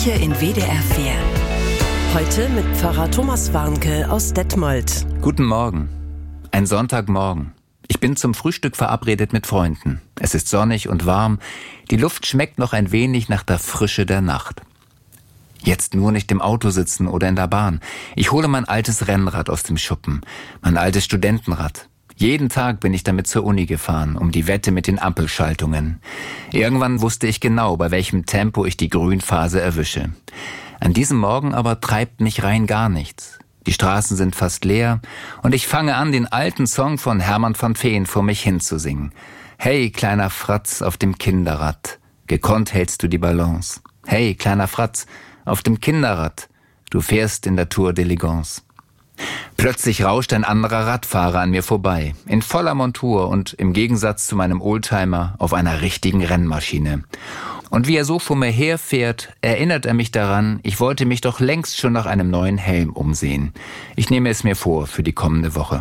Kirche in WDR 4. Heute mit Pfarrer Thomas Warnke aus Detmold. Guten Morgen. Ein Sonntagmorgen. Ich bin zum Frühstück verabredet mit Freunden. Es ist sonnig und warm. Die Luft schmeckt noch ein wenig nach der Frische der Nacht. Jetzt nur nicht im Auto sitzen oder in der Bahn. Ich hole mein altes Rennrad aus dem Schuppen. Mein altes Studentenrad. Jeden Tag bin ich damit zur Uni gefahren, um die Wette mit den Ampelschaltungen. Irgendwann wusste ich genau, bei welchem Tempo ich die Grünphase erwische. An diesem Morgen aber treibt mich rein gar nichts. Die Straßen sind fast leer und ich fange an, den alten Song von Hermann van Veen vor mich hinzusingen. Hey, kleiner Fratz auf dem Kinderrad, gekonnt hältst du die Balance. Hey, kleiner Fratz auf dem Kinderrad, du fährst in der Tour d'Elegance. Plötzlich rauscht ein anderer Radfahrer an mir vorbei, in voller Montur und im Gegensatz zu meinem Oldtimer auf einer richtigen Rennmaschine. Und wie er so vor mir herfährt, erinnert er mich daran, ich wollte mich doch längst schon nach einem neuen Helm umsehen. Ich nehme es mir vor für die kommende Woche.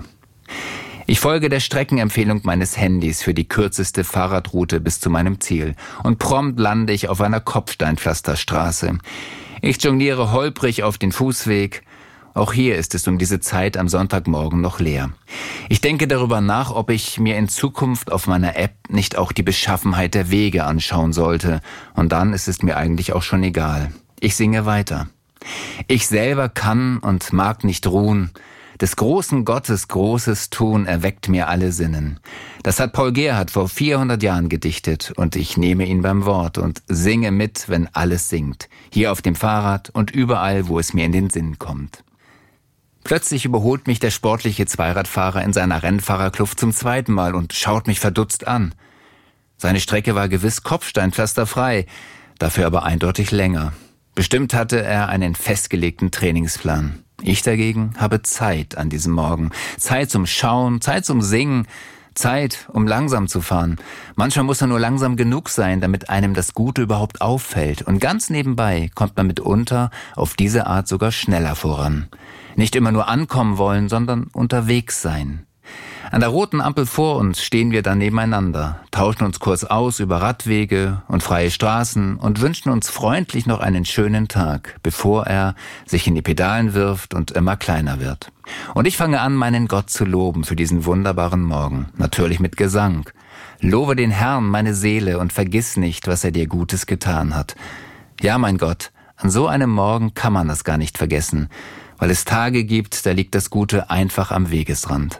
Ich folge der Streckenempfehlung meines Handys für die kürzeste Fahrradroute bis zu meinem Ziel und prompt lande ich auf einer Kopfsteinpflasterstraße. Ich jongliere holprig auf den Fußweg. Auch hier ist es um diese Zeit am Sonntagmorgen noch leer. Ich denke darüber nach, ob ich mir in Zukunft auf meiner App nicht auch die Beschaffenheit der Wege anschauen sollte. Und dann ist es mir eigentlich auch schon egal. Ich singe weiter. Ich selber kann und mag nicht ruhen. Des großen Gottes großes Tun erweckt mir alle Sinnen. Das hat Paul Gerhardt vor 400 Jahren gedichtet und ich nehme ihn beim Wort und singe mit, wenn alles singt. Hier auf dem Fahrrad und überall, wo es mir in den Sinn kommt. Plötzlich überholt mich der sportliche Zweiradfahrer in seiner Rennfahrerkluft zum zweiten Mal und schaut mich verdutzt an. Seine Strecke war gewiss kopfsteinpflasterfrei, dafür aber eindeutig länger. Bestimmt hatte er einen festgelegten Trainingsplan. Ich dagegen habe Zeit an diesem Morgen. Zeit zum Schauen, Zeit zum Singen, Zeit, um langsam zu fahren. Manchmal muss er nur langsam genug sein, damit einem das Gute überhaupt auffällt. Und ganz nebenbei kommt man mitunter auf diese Art sogar schneller voran. Nicht immer nur ankommen wollen, sondern unterwegs sein. An der roten Ampel vor uns stehen wir dann nebeneinander, tauschen uns kurz aus über Radwege und freie Straßen und wünschen uns freundlich noch einen schönen Tag, bevor er sich in die Pedalen wirft und immer kleiner wird. Und ich fange an, meinen Gott zu loben für diesen wunderbaren Morgen, natürlich mit Gesang. Lobe den Herrn, meine Seele, und vergiss nicht, was er dir Gutes getan hat. Ja, mein Gott, an so einem Morgen kann man das gar nicht vergessen, weil es Tage gibt, da liegt das Gute einfach am Wegesrand.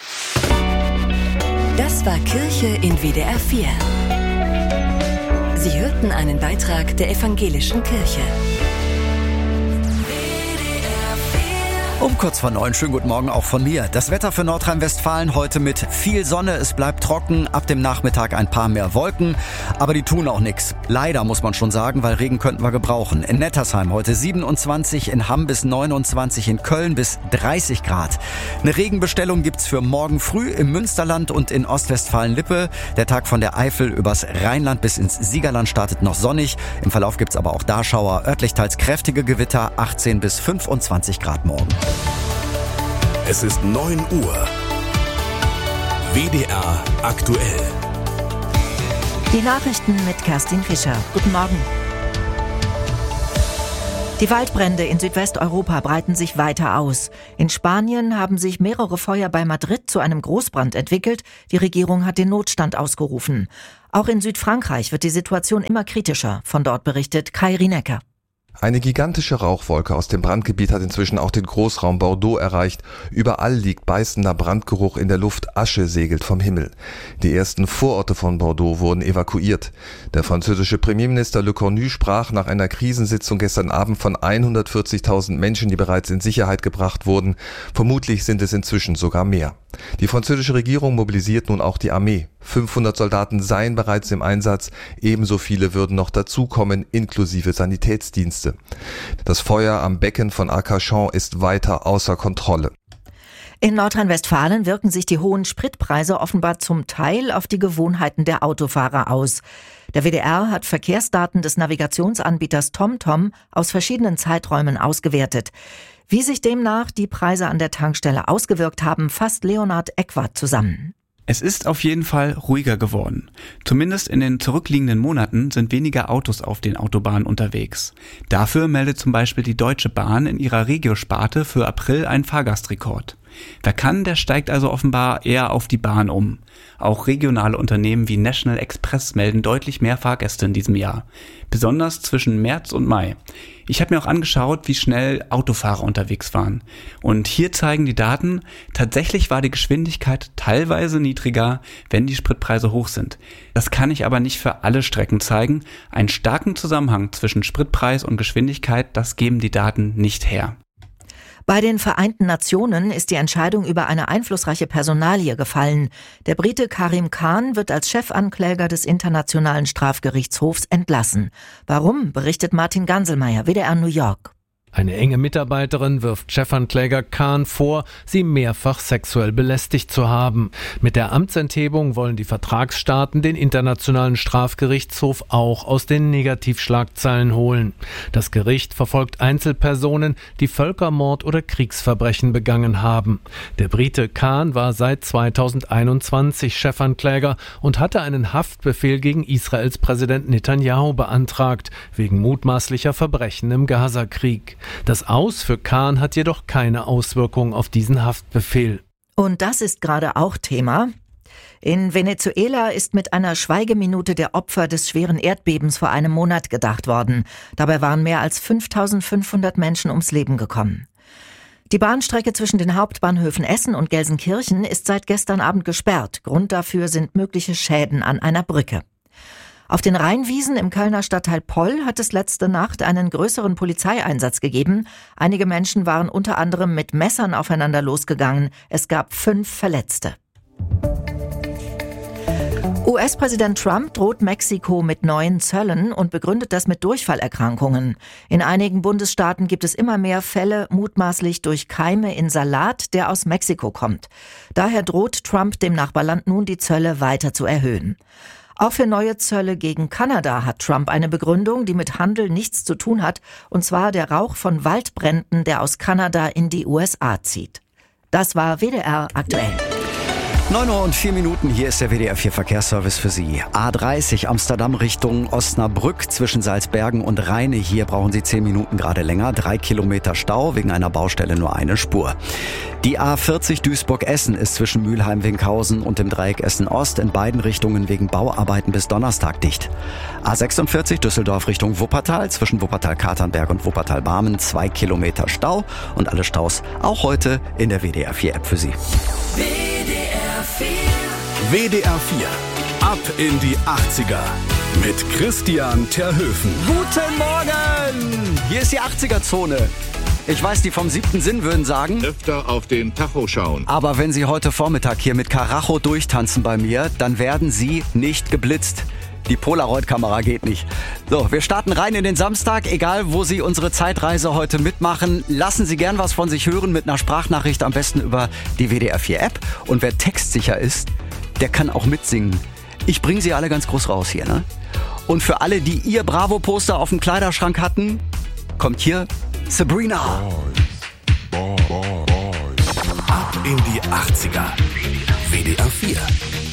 Das war Kirche in WDR 4. Sie hörten einen Beitrag der Evangelischen Kirche. Um kurz vor 9, schönen guten Morgen auch von mir. Das Wetter für Nordrhein-Westfalen heute mit viel Sonne, es bleibt trocken, ab dem Nachmittag ein paar mehr Wolken, aber die tun auch nichts. Leider muss man schon sagen, weil Regen könnten wir gebrauchen. In Nettersheim heute 27, in Hamm bis 29, in Köln bis 30 Grad. Eine Regenbestellung gibt's für morgen früh im Münsterland und in Ostwestfalen-Lippe. Der Tag von der Eifel übers Rheinland bis ins Siegerland startet noch sonnig. Im Verlauf gibt's aber auch da Schauer, örtlich teils kräftige Gewitter, 18 bis 25 Grad morgen. Es ist 9 Uhr. WDR aktuell. Die Nachrichten mit Kerstin Fischer. Guten Morgen. Die Waldbrände in Südwesteuropa breiten sich weiter aus. In Spanien haben sich mehrere Feuer bei Madrid zu einem Großbrand entwickelt. Die Regierung hat den Notstand ausgerufen. Auch in Südfrankreich wird die Situation immer kritischer. Von dort berichtet Kai Rienecker. Eine gigantische Rauchwolke aus dem Brandgebiet hat inzwischen auch den Großraum Bordeaux erreicht. Überall liegt beißender Brandgeruch in der Luft, Asche segelt vom Himmel. Die ersten Vororte von Bordeaux wurden evakuiert. Der französische Premierminister Le Cornu sprach nach einer Krisensitzung gestern Abend von 140.000 Menschen, die bereits in Sicherheit gebracht wurden. Vermutlich sind es inzwischen sogar mehr. Die französische Regierung mobilisiert nun auch die Armee. 500 Soldaten seien bereits im Einsatz, ebenso viele würden noch dazukommen, inklusive Sanitätsdienste. Das Feuer am Becken von Arcachon ist weiter außer Kontrolle. In Nordrhein-Westfalen wirken sich die hohen Spritpreise offenbar zum Teil auf die Gewohnheiten der Autofahrer aus. Der WDR hat Verkehrsdaten des Navigationsanbieters TomTom aus verschiedenen Zeiträumen ausgewertet. Wie sich demnach die Preise an der Tankstelle ausgewirkt haben, fasst Leonhard Eckwart zusammen. Es ist auf jeden Fall ruhiger geworden. Zumindest in den zurückliegenden Monaten sind weniger Autos auf den Autobahnen unterwegs. Dafür meldet zum Beispiel die Deutsche Bahn in ihrer Regio-Sparte für April einen Fahrgastrekord. Wer kann, der steigt also offenbar eher auf die Bahn um. Auch regionale Unternehmen wie National Express melden deutlich mehr Fahrgäste in diesem Jahr. Besonders zwischen März und Mai. Ich habe mir auch angeschaut, wie schnell Autofahrer unterwegs waren. Und hier zeigen die Daten, tatsächlich war die Geschwindigkeit teilweise niedriger, wenn die Spritpreise hoch sind. Das kann ich aber nicht für alle Strecken zeigen. Einen starken Zusammenhang zwischen Spritpreis und Geschwindigkeit, das geben die Daten nicht her. Bei den Vereinten Nationen ist die Entscheidung über eine einflussreiche Personalie gefallen. Der Brite Karim Khan wird als Chefankläger des Internationalen Strafgerichtshofs entlassen. Warum, berichtet Martin Ganselmeier, WDR New York. Eine enge Mitarbeiterin wirft Chefankläger Khan vor, sie mehrfach sexuell belästigt zu haben. Mit der Amtsenthebung wollen die Vertragsstaaten den Internationalen Strafgerichtshof auch aus den Negativschlagzeilen holen. Das Gericht verfolgt Einzelpersonen, die Völkermord oder Kriegsverbrechen begangen haben. Der Brite Khan war seit 2021 Chefankläger und hatte einen Haftbefehl gegen Israels Präsident Netanyahu beantragt, wegen mutmaßlicher Verbrechen im Gazakrieg. Das Aus für Khan hat jedoch keine Auswirkungen auf diesen Haftbefehl. Und das ist gerade auch Thema. In Venezuela ist mit einer Schweigeminute der Opfer des schweren Erdbebens vor einem Monat gedacht worden. Dabei waren mehr als 5.500 Menschen ums Leben gekommen. Die Bahnstrecke zwischen den Hauptbahnhöfen Essen und Gelsenkirchen ist seit gestern Abend gesperrt. Grund dafür sind mögliche Schäden an einer Brücke. Auf den Rheinwiesen im Kölner Stadtteil Poll hat es letzte Nacht einen größeren Polizeieinsatz gegeben. Einige Menschen waren unter anderem mit Messern aufeinander losgegangen. Es gab 5 Verletzte. US-Präsident Trump droht Mexiko mit neuen Zöllen und begründet das mit Durchfallerkrankungen. In einigen Bundesstaaten gibt es immer mehr Fälle, mutmaßlich durch Keime in Salat, der aus Mexiko kommt. Daher droht Trump dem Nachbarland nun, die Zölle weiter zu erhöhen. Auch für neue Zölle gegen Kanada hat Trump eine Begründung, die mit Handel nichts zu tun hat, und zwar der Rauch von Waldbränden, der aus Kanada in die USA zieht. Das war WDR aktuell. 9:04 Uhr, hier ist der WDR 4 Verkehrsservice für Sie. A30 Amsterdam Richtung Osnabrück zwischen Salzbergen und Rheine. Hier brauchen Sie 10 Minuten gerade länger. 3 Kilometer Stau, wegen einer Baustelle nur eine Spur. Die A40 Duisburg-Essen ist zwischen Mülheim-Winkhausen und dem Dreieck Essen-Ost in beiden Richtungen wegen Bauarbeiten bis Donnerstag dicht. A46 Düsseldorf Richtung Wuppertal zwischen Wuppertal-Katernberg und Wuppertal-Barmen 2 Kilometer Stau und alle Staus auch heute in der WDR 4 App für Sie. WDR 4. Ab in die 80er. Mit Christian Terhöfen. Guten Morgen! Hier ist die 80er-Zone. Ich weiß, die vom 7. Sinn würden sagen, öfter auf den Tacho schauen. Aber wenn Sie heute Vormittag hier mit Karacho durchtanzen bei mir, dann werden Sie nicht geblitzt. Die Polaroid-Kamera geht nicht. So, wir starten rein in den Samstag. Egal, wo Sie unsere Zeitreise heute mitmachen, lassen Sie gern was von sich hören mit einer Sprachnachricht, am besten über die WDR 4 App. Und wer textsicher ist, der kann auch mitsingen. Ich bringe Sie alle ganz groß raus hier, ne? Und für alle, die ihr Bravo-Poster auf dem Kleiderschrank hatten, kommt hier Sabrina. Ab in die 80er. WDR 4.